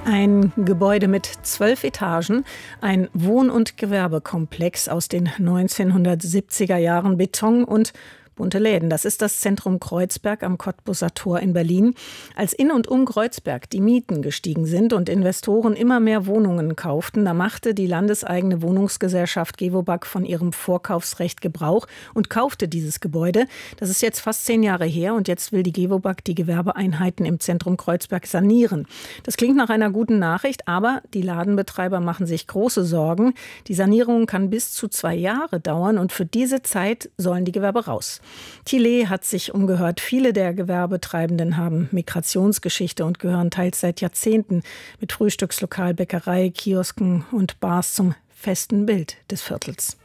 Ein Gebäude mit 12 Etagen, ein Wohn- und Gewerbekomplex aus den 1970er Jahren, Beton und bunte Läden. Das ist das Zentrum Kreuzberg am Kottbusser Tor in Berlin. Als in und um Kreuzberg die Mieten gestiegen sind und Investoren immer mehr Wohnungen kauften, da machte die landeseigene Wohnungsgesellschaft Gewobag von ihrem Vorkaufsrecht Gebrauch und kaufte dieses Gebäude. Das ist jetzt fast 10 Jahre her und jetzt will die Gewobag die Gewerbeeinheiten im Zentrum Kreuzberg sanieren. Das klingt nach einer guten Nachricht, aber die Ladenbetreiber machen sich große Sorgen. Die Sanierung kann bis zu 2 Jahre dauern und für diese Zeit sollen die Gewerbe raus. Thiele hat sich umgehört. Viele der Gewerbetreibenden haben Migrationsgeschichte und gehören teils seit Jahrzehnten mit Frühstückslokal, Bäckerei, Kiosken und Bars zum festen Bild des Viertels.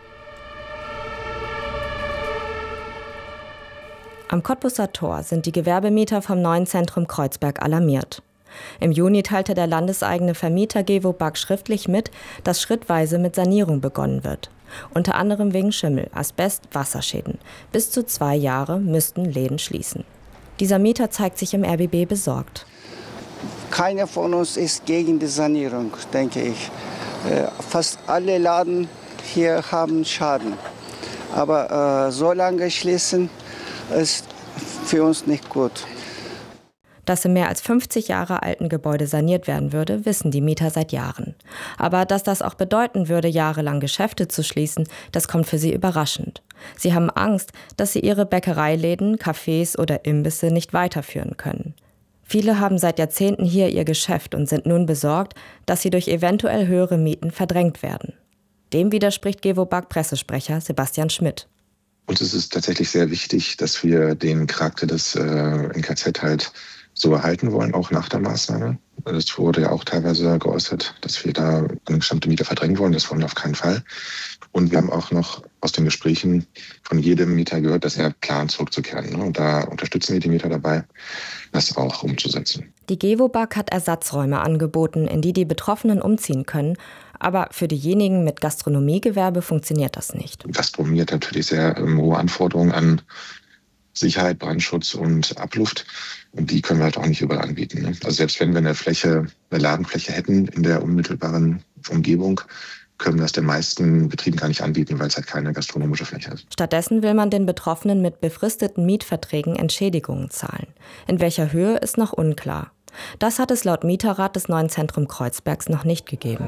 Am Kottbusser Tor sind die Gewerbemieter vom neuen Zentrum Kreuzberg alarmiert. Im Juni teilte der landeseigene Vermieter Gewobag schriftlich mit, dass schrittweise mit Sanierung begonnen wird. Unter anderem wegen Schimmel, Asbest, Wasserschäden. Bis zu 2 Jahre müssten Läden schließen. Dieser Mieter zeigt sich im RBB besorgt. Keiner von uns ist gegen die Sanierung, denke ich. Fast alle Läden hier haben Schaden. Aber so lange schließen ist für uns nicht gut. Dass im mehr als 50 Jahre alten Gebäude saniert werden würde, wissen die Mieter seit Jahren. Aber dass das auch bedeuten würde, jahrelang Geschäfte zu schließen, das kommt für sie überraschend. Sie haben Angst, dass sie ihre Bäckereiläden, Cafés oder Imbisse nicht weiterführen können. Viele haben seit Jahrzehnten hier ihr Geschäft und sind nun besorgt, dass sie durch eventuell höhere Mieten verdrängt werden. Dem widerspricht Gewobag-Pressesprecher Sebastian Schmidt. Uns ist es tatsächlich sehr wichtig, dass wir den Charakter des NKZ halt so erhalten wollen, auch nach der Maßnahme. Es wurde ja auch teilweise geäußert, dass wir da angestammte Mieter verdrängen wollen. Das wollen wir auf keinen Fall. Und wir haben auch noch aus den Gesprächen von jedem Mieter gehört, dass er plant, zurückzukehren. Und da unterstützen wir die Mieter dabei, das auch umzusetzen. Die Gewobag hat Ersatzräume angeboten, in die die Betroffenen umziehen können. Aber für diejenigen mit Gastronomiegewerbe funktioniert das nicht. Gastronomie hat natürlich sehr hohe Anforderungen an Sicherheit, Brandschutz und Abluft. Und die können wir halt auch nicht überall anbieten. Also selbst wenn wir eine Ladenfläche hätten in der unmittelbaren Umgebung, können wir das den meisten Betrieben gar nicht anbieten, weil es halt keine gastronomische Fläche ist. Stattdessen will man den Betroffenen mit befristeten Mietverträgen Entschädigungen zahlen. In welcher Höhe ist noch unklar. Das hat es laut Mieterrat des neuen Zentrum Kreuzbergs noch nicht gegeben.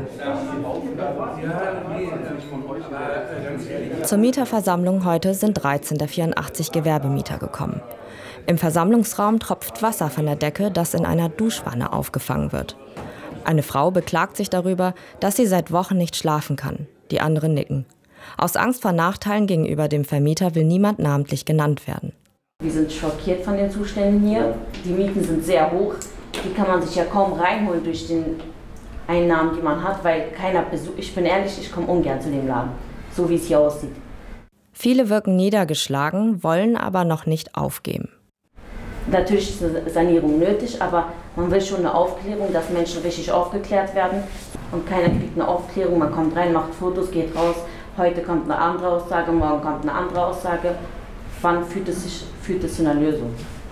Zur Mieterversammlung heute sind 13 der 84 Gewerbemieter gekommen. Im Versammlungsraum tropft Wasser von der Decke, das in einer Duschwanne aufgefangen wird. Eine Frau beklagt sich darüber, dass sie seit Wochen nicht schlafen kann. Die anderen nicken. Aus Angst vor Nachteilen gegenüber dem Vermieter will niemand namentlich genannt werden. Wir sind schockiert von den Zuständen hier. Die Mieten sind sehr hoch. Die kann man sich ja kaum reinholen durch die Einnahmen, die man hat, weil keiner besucht. Ich bin ehrlich, ich komme ungern zu dem Laden, so wie es hier aussieht. Viele wirken niedergeschlagen, wollen aber noch nicht aufgeben. Natürlich ist eine Sanierung nötig, aber man will schon eine Aufklärung, dass Menschen richtig aufgeklärt werden. Und keiner kriegt eine Aufklärung, man kommt rein, macht Fotos, geht raus. Heute kommt eine andere Aussage, morgen kommt eine andere Aussage. Wann führt es zu einer Lösung?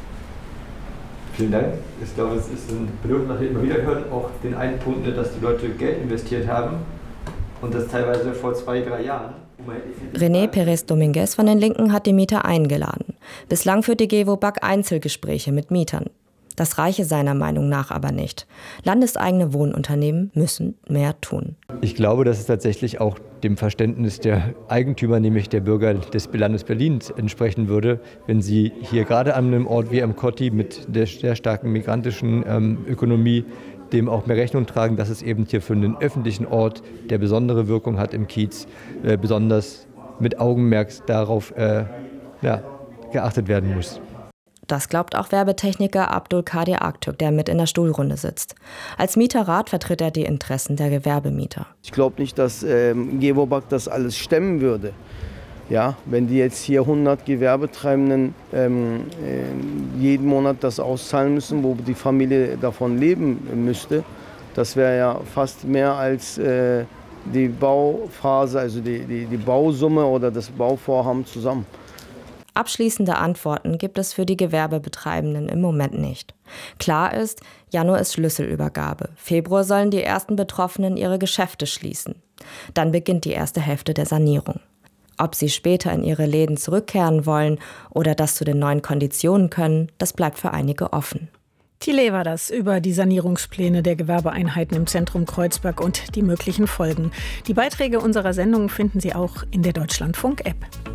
Vielen Dank. Ich glaube, es ist ein Bedürfnis, nach dem wir immer wieder hören, auch den einen Punkt, dass die Leute Geld investiert haben und das teilweise vor 2-3 Jahren. René Pérez Dominguez von den Linken hat die Mieter eingeladen. Bislang führt die Gewobag Einzelgespräche mit Mietern. Das reiche seiner Meinung nach aber nicht. Landeseigene Wohnunternehmen müssen mehr tun. Ich glaube, dass es tatsächlich auch dem Verständnis der Eigentümer, nämlich der Bürger des Landes Berlins, entsprechen würde, wenn sie hier gerade an einem Ort wie am Kotti mit der sehr starken migrantischen Ökonomie dem auch mehr Rechnung tragen, dass es eben hier für einen öffentlichen Ort, der besondere Wirkung hat im Kiez, besonders mit Augenmerk darauf geachtet werden muss. Das glaubt auch Werbetechniker Abdul Kadir Aktürk, der mit in der Stuhlrunde sitzt. Als Mieterrat vertritt er die Interessen der Gewerbemieter. Ich glaube nicht, dass Gewobag das alles stemmen würde. Ja, wenn die jetzt hier 100 Gewerbetreibenden jeden Monat das auszahlen müssen, wo die Familie davon leben müsste, das wäre ja fast mehr als die Bauphase, also die Bausumme oder das Bauvorhaben zusammen. Abschließende Antworten gibt es für die Gewerbebetreibenden im Moment nicht. Klar ist, Januar ist Schlüsselübergabe. Februar sollen die ersten Betroffenen ihre Geschäfte schließen. Dann beginnt die erste Hälfte der Sanierung. Ob sie später in ihre Läden zurückkehren wollen oder das zu den neuen Konditionen können, das bleibt für einige offen. Thiele war das über die Sanierungspläne der Gewerbeeinheiten im Zentrum Kreuzberg und die möglichen Folgen. Die Beiträge unserer Sendung finden Sie auch in der Deutschlandfunk-App.